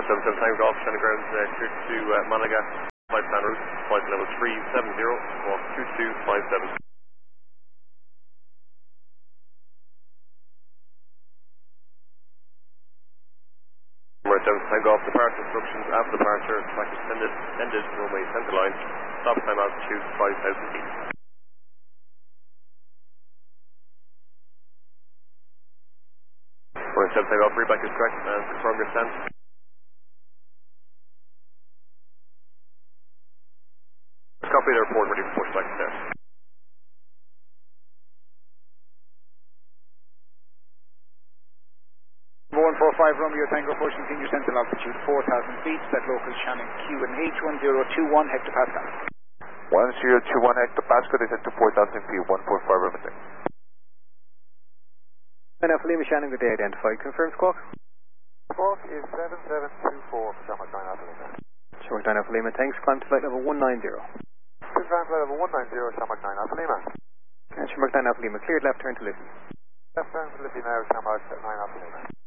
77 Tango Golf, Shannon Grounds, clear to Malaga, flight plan route, flight level 370, walk 2257. Number 7 Tango Golf, departure instructions after departure, track extended, runway center line, stop time altitude 5,000 feet. Number 7 Tango Golf, readback is correct and confirm your stance. Copy the report, ready for pushback test. 145 Romeo Tango, approach continue central altitude 4,000 feet, set local Shannon QNH 1021 hectopascal. 1021 hectopascal, descend to 4,000 feet, 145 Romeo Tango. Alpha Lima Shannon, good day, identified. Confirm squawk. Squawk is 7724 for Shamrock 9 Alpha Lima. Shamrock 9 Alpha Lima, thanks. Climb to flight level 190. Climb flight level 190, Shamrock 9 Alpha Lima. And Shamrock 9 Alpha Lima, cleared left turn to listen. Left turn to listen now, Shamrock 9 Alpha Lima.